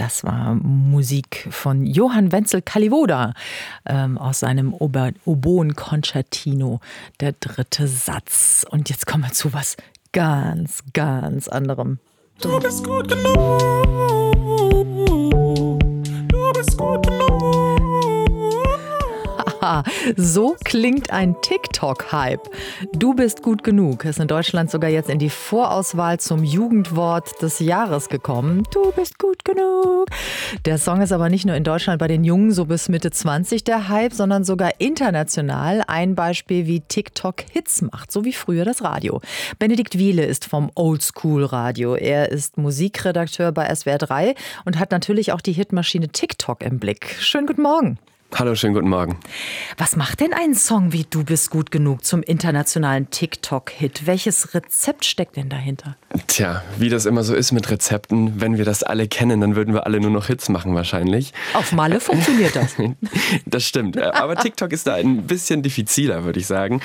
Das war Musik von Johann Wenzel Kalivoda aus seinem Oboen-Konzertino, der dritte Satz. Und jetzt kommen wir zu was ganz, ganz anderem. Du bist gut genug. Du bist gut genug. So klingt ein TikTok-Hype. Du bist gut genug ist in Deutschland sogar jetzt in die Vorauswahl zum Jugendwort des Jahres gekommen. Du bist gut genug. Der Song ist aber nicht nur in Deutschland bei den Jungen so bis Mitte 20 der Hype, sondern sogar international. Ein Beispiel, wie TikTok Hits macht, so wie früher das Radio. Benedikt Wiele ist vom Oldschool-Radio. Er ist Musikredakteur bei SWR 3 und hat natürlich auch die Hitmaschine TikTok im Blick. Schönen guten Morgen. Hallo, schönen guten Morgen. Was macht denn ein Song wie Du bist gut genug zum internationalen TikTok-Hit? Welches Rezept steckt denn dahinter? Tja, wie das immer so ist mit Rezepten, wenn wir das alle kennen, dann würden wir alle nur noch Hits machen wahrscheinlich. Auf Malle funktioniert das. Das stimmt, aber TikTok ist da ein bisschen diffiziler, würde ich sagen.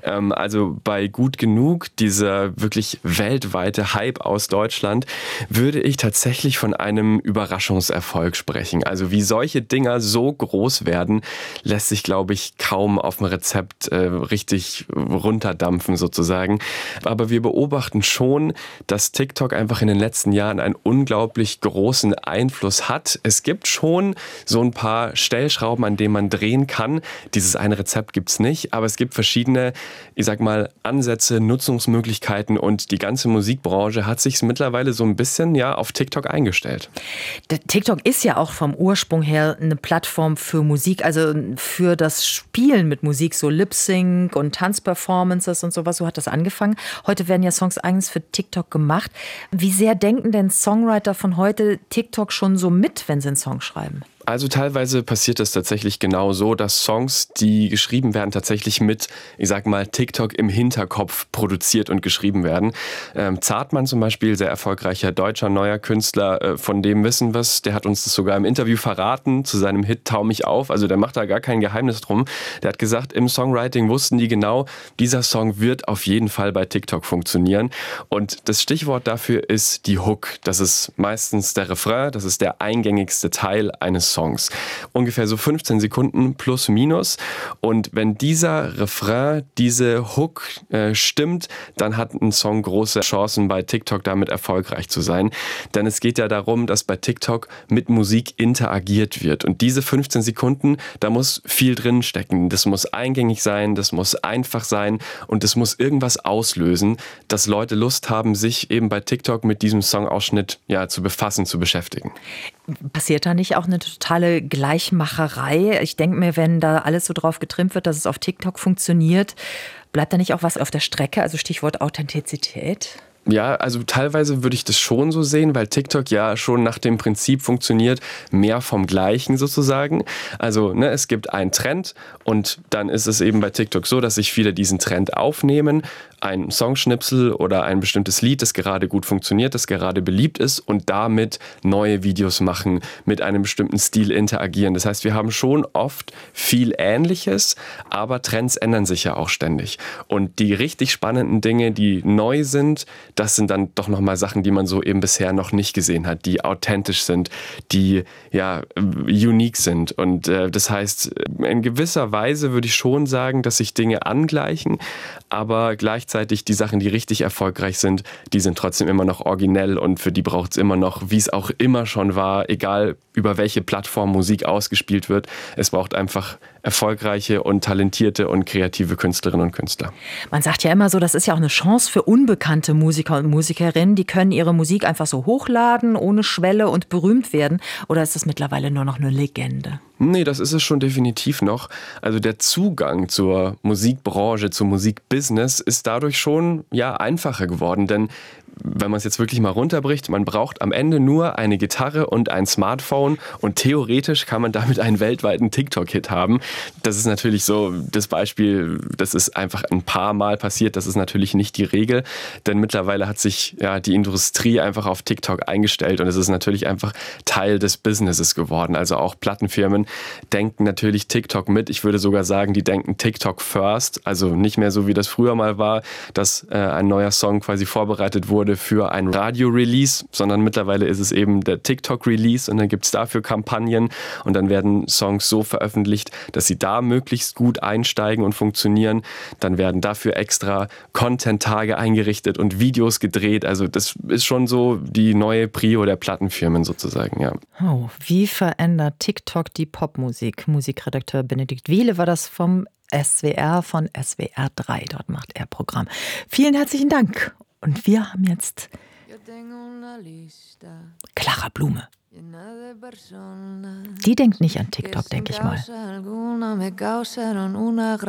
Also bei Gut genug, dieser wirklich weltweite Hype aus Deutschland, würde ich tatsächlich von einem Überraschungserfolg sprechen. Also wie solche Dinger so groß werden, lässt sich, glaube ich, kaum auf dem Rezept richtig runterdampfen sozusagen. Aber wir beobachten schon, dass TikTok einfach in den letzten Jahren einen unglaublich großen Einfluss hat. Es gibt schon so ein paar Stellschrauben, an denen man drehen kann. Dieses eine Rezept gibt es nicht, aber es gibt verschiedene, ich sag mal, Ansätze, Nutzungsmöglichkeiten und die ganze Musikbranche hat sich mittlerweile so ein bisschen auf TikTok eingestellt. Der TikTok ist ja auch vom Ursprung her eine Plattform für Musik, also für das Spielen mit Musik, so Lip-Sync und Tanzperformances und sowas, so hat das angefangen. Heute werden ja Songs eigens für TikTok gemacht. Wie sehr denken denn Songwriter von heute TikTok schon so mit, wenn sie einen Song schreiben? Also teilweise passiert es tatsächlich genau so, dass Songs, die geschrieben werden, tatsächlich mit, ich sag mal, TikTok im Hinterkopf produziert und geschrieben werden. Zartmann zum Beispiel, sehr erfolgreicher deutscher neuer Künstler, von dem wissen wir es, der hat uns das sogar im Interview verraten, zu seinem Hit Tau mich auf, also der macht da gar kein Geheimnis drum. Der hat gesagt, im Songwriting wussten die genau, dieser Song wird auf jeden Fall bei TikTok funktionieren. Und das Stichwort dafür ist die Hook. Das ist meistens der Refrain, das ist der eingängigste Teil eines Songs. Ungefähr so 15 Sekunden plus minus. Und wenn dieser Refrain, diese Hook stimmt, dann hat ein Song große Chancen, bei TikTok damit erfolgreich zu sein. Denn es geht ja darum, dass bei TikTok mit Musik interagiert wird. Und diese 15 Sekunden, da muss viel drin stecken. Das muss eingängig sein, das muss einfach sein und das muss irgendwas auslösen, dass Leute Lust haben, sich eben bei TikTok mit diesem Songausschnitt zu befassen, zu beschäftigen. Passiert da nicht auch eine totale Gleichmacherei? Ich denke mir, wenn da alles so drauf getrimmt wird, dass es auf TikTok funktioniert, bleibt da nicht auch was auf der Strecke? Also Stichwort Authentizität. Ja, also teilweise würde ich das schon so sehen, weil TikTok ja schon nach dem Prinzip funktioniert, mehr vom Gleichen sozusagen. Also es gibt einen Trend und dann ist es eben bei TikTok so, dass sich viele diesen Trend aufnehmen, ein Songschnipsel oder ein bestimmtes Lied, das gerade gut funktioniert, das gerade beliebt ist und damit neue Videos machen, mit einem bestimmten Stil interagieren. Das heißt, wir haben schon oft viel Ähnliches, aber Trends ändern sich ja auch ständig. Und die richtig spannenden Dinge, die neu sind, das sind dann doch nochmal Sachen, die man so eben bisher noch nicht gesehen hat, die authentisch sind, die unique sind. Und das heißt, in gewisser Weise würde ich schon sagen, dass sich Dinge angleichen, aber gleichzeitig die Sachen, die richtig erfolgreich sind, die sind trotzdem immer noch originell und für die braucht es immer noch, wie es auch immer schon war, egal über welche Plattform Musik ausgespielt wird, es braucht einfach erfolgreiche und talentierte und kreative Künstlerinnen und Künstler. Man sagt ja immer so, das ist ja auch eine Chance für unbekannte Musiker und Musikerinnen, die können ihre Musik einfach so hochladen, ohne Schwelle und berühmt werden. Oder ist das mittlerweile nur noch eine Legende? Nee, das ist es schon definitiv noch. Also der Zugang zur Musikbranche, zum Musikbusiness ist dadurch schon einfacher geworden, denn wenn man es jetzt wirklich mal runterbricht, man braucht am Ende nur eine Gitarre und ein Smartphone und theoretisch kann man damit einen weltweiten TikTok-Hit haben. Das ist natürlich so das Beispiel, das ist einfach ein paar Mal passiert, das ist natürlich nicht die Regel, denn mittlerweile hat sich die Industrie einfach auf TikTok eingestellt und es ist natürlich einfach Teil des Businesses geworden. Also auch Plattenfirmen denken natürlich TikTok mit. Ich würde sogar sagen, die denken TikTok first, also nicht mehr so, wie das früher mal war, dass ein neuer Song quasi vorbereitet wurde wurde für ein Radio-Release, sondern mittlerweile ist es eben der TikTok-Release und dann gibt es dafür Kampagnen und dann werden Songs so veröffentlicht, dass sie da möglichst gut einsteigen und funktionieren. Dann werden dafür extra Content-Tage eingerichtet und Videos gedreht. Also das ist schon so die neue Prio der Plattenfirmen sozusagen, ja. Oh, wie verändert TikTok die Popmusik? Musikredakteur Benedikt Wiele war das vom SWR, von SWR 3. Dort macht er Programm. Vielen herzlichen Dank. Und wir haben jetzt Clara Blume. Die denkt nicht an TikTok, denke ich mal.